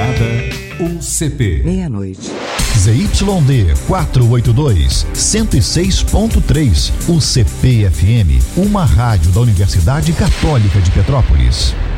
Morada, UCP. Meia-noite. ZYD 482, 106.3, UCP FM, uma rádio da Universidade Católica de Petrópolis.